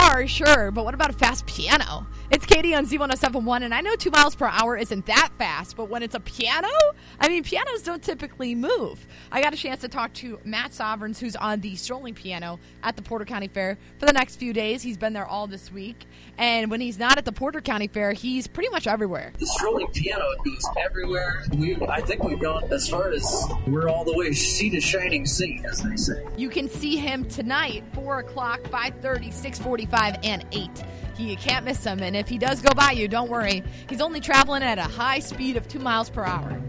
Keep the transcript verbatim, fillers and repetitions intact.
guitar, sure, but what about a fast piano? It's Katie on Z one oh seven point one, and I know two miles per hour isn't that fast, but when it's a piano, I mean, pianos don't typically move. I got a chance to talk to Matt Sovereigns, who's on the strolling piano at the Porter County Fair for the next few days. He's been there all this week, and when he's not at the Porter County Fair, he's pretty much everywhere. The strolling piano goes everywhere. We, I think we've gone as far as we're all the way sea to shining sea, as they say. You can see him tonight, four o'clock, five thirty, six forty-five, and eight. You can't miss him, and if he does go by you, don't worry. He's only traveling at a high speed of two miles per hour.